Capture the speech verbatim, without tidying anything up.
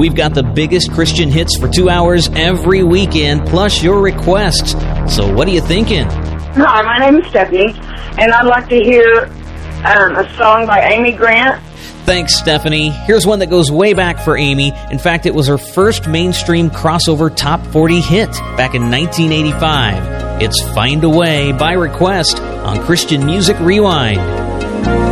We've got the biggest Christian hits for two hours every weekend, plus your requests. So what are you thinking? Hi, my name is Stephanie, and I'd like to hear um, a song by Amy Grant. Thanks, Stephanie. Here's one that goes way back for Amy. In fact, it was her first mainstream crossover top forty hit back in nineteen eighty-five. It's Find a Way by request on Christian Music Rewind.